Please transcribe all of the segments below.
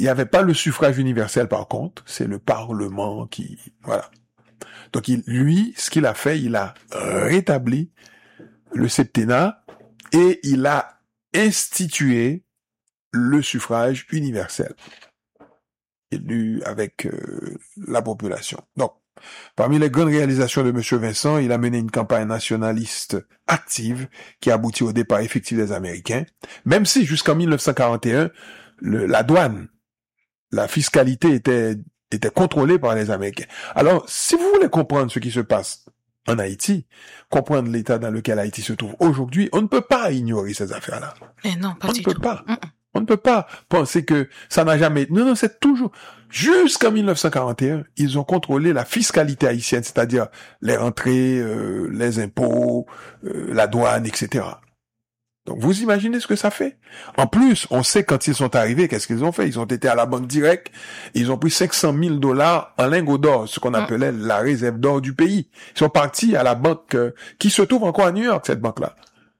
il n'y avait pas le suffrage universel par contre, c'est le Parlement qui, voilà. Donc ce qu'il a fait, il a rétabli le septennat et il a institué le suffrage universel élu avec la population. Donc, parmi les grandes réalisations de M. Vincent, il a mené une campagne nationaliste active qui a abouti au départ effectif des Américains, même si jusqu'en 1941, la douane, la fiscalité était contrôlée par les Américains. Alors, si vous voulez comprendre ce qui se passe en Haïti, comprendre l'état dans lequel Haïti se trouve aujourd'hui, on ne peut pas ignorer ces affaires-là. Mais non, pas du tout. On ne peut pas penser que ça n'a jamais... Non, c'est toujours... Jusqu'en 1941, ils ont contrôlé la fiscalité haïtienne, c'est-à-dire les rentrées, les impôts, la douane, etc. Donc, vous imaginez ce que ça fait? En plus, on sait quand ils sont arrivés, qu'est-ce qu'ils ont fait? Ils ont été à la banque directe, ils ont pris $500 000 en lingots d'or, ce qu'on appelait la réserve d'or du pays. Ils sont partis à la banque qui se trouve encore à New York, cette banque-là.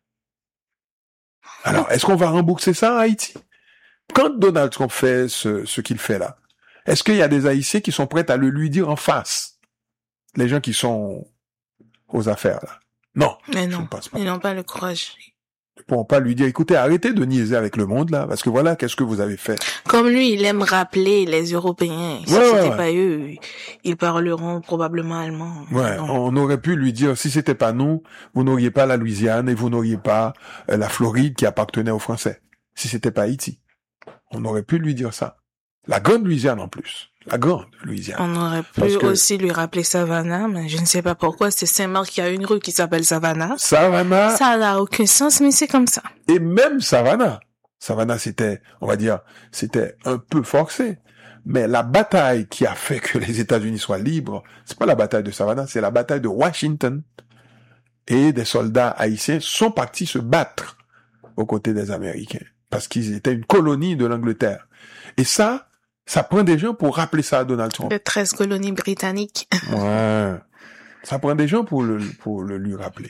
Alors, est-ce qu'on va rembourser ça à Haïti? Quand Donald Trump fait ce qu'il fait là, est-ce qu'il y a des Haïtiens qui sont prêts à le lui dire en face? Les gens qui sont aux affaires là. Non. Mais non, ils n'ont pas le courage. Ils ne pourront pas lui dire, écoutez, arrêtez de niaiser avec le monde là, parce que voilà, qu'est-ce que vous avez fait? Comme lui, il aime rappeler les Européens. Si c'était pas eux, ils parleront probablement allemand. Ouais, on aurait pu lui dire, si c'était pas nous, vous n'auriez pas la Louisiane et vous n'auriez pas la Floride qui appartenait aux Français. Si c'était pas Haïti. On aurait pu lui dire ça. La grande Louisiane en plus. La grande Louisiane. On aurait pu aussi lui rappeler Savannah, mais je ne sais pas pourquoi. C'est Saint-Marc qui a une rue qui s'appelle Savannah. Savannah. Ça n'a aucun sens, mais c'est comme ça. Et même Savannah. Savannah, c'était, on va dire, c'était un peu forcé. Mais la bataille qui a fait que les États-Unis soient libres, c'est pas la bataille de Savannah, c'est la bataille de Washington. Et des soldats haïtiens sont partis se battre aux côtés des Américains. Parce qu'ils étaient une colonie de l'Angleterre. Et ça prend des gens pour rappeler ça à Donald Trump. Les 13 colonies britanniques. Ouais. Ça prend des gens pour le lui rappeler.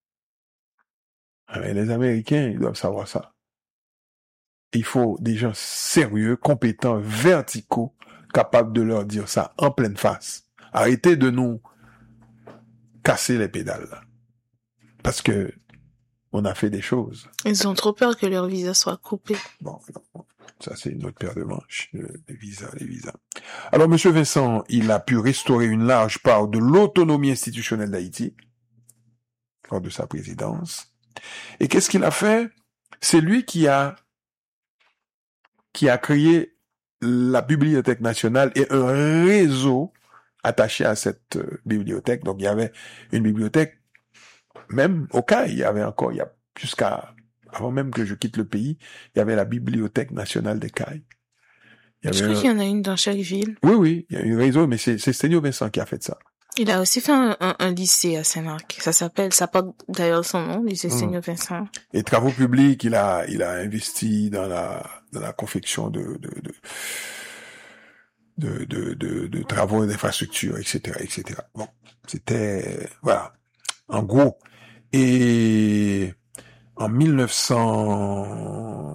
Mais les Américains, ils doivent savoir ça. Il faut des gens sérieux, compétents, verticaux, capables de leur dire ça en pleine face. Arrêtez de nous casser les pédales, là. Parce que on a fait des choses. Ils ont trop peur que leur visa soit coupé. Bon, ça c'est une autre paire de manches, les visas. Alors, Monsieur Vincent, il a pu restaurer une large part de l'autonomie institutionnelle d'Haïti lors de sa présidence. Et qu'est-ce qu'il a fait? C'est lui qui a créé la Bibliothèque nationale et un réseau attaché à cette bibliothèque. Donc, il y avait une bibliothèque, même au CAI, il y a jusqu'à, avant même que je quitte le pays, il y avait la Bibliothèque nationale des CAI. Je crois qu'il y en a une dans chaque ville. Oui, il y a un réseau, mais c'est Seigneur Vincent qui a fait ça. Il a aussi fait un lycée à Saint-Marc. Ça porte d'ailleurs son nom, lycée Seigneur Vincent. Et travaux publics, il a investi dans la confection de travaux d'infrastructure, etc. Bon, c'était, voilà. En gros. Et en 1900,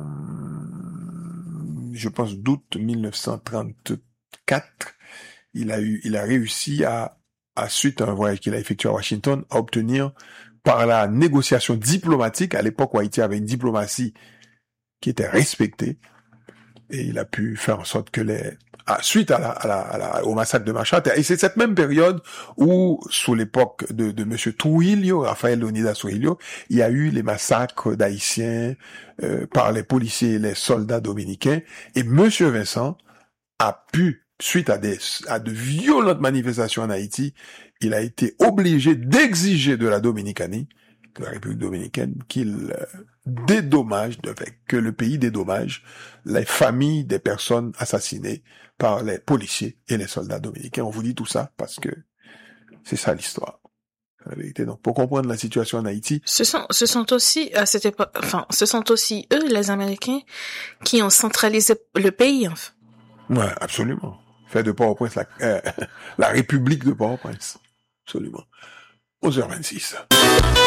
je pense d'août 1934, il a réussi à suite à un voyage qu'il a effectué à Washington, à obtenir par la négociation diplomatique, à l'époque où Haïti avait une diplomatie qui était respectée, et il a pu faire en sorte que suite au massacre de Machat, et c'est cette même période où, sous l'époque de Monsieur Trujillo, Rafael Leonidas Trujillo, il y a eu les massacres d'Haïtiens par les policiers et les soldats dominicains, et Monsieur Vincent a pu, suite à de violentes manifestations en Haïti, il a été obligé d'exiger de la Dominicanie, de la République dominicaine, qu'il que le pays dédommage les familles des personnes assassinées par les policiers et les soldats dominicains. On vous dit tout ça parce que c'est ça l'histoire. La vérité. Donc, pour comprendre la situation en Haïti. Ce sont aussi, à cette époque, ce sont aussi eux, les Américains, qui ont centralisé le pays, enfin. Ouais, absolument. Fait de Port-au-Prince la République de Port-au-Prince. Absolument. 11h26.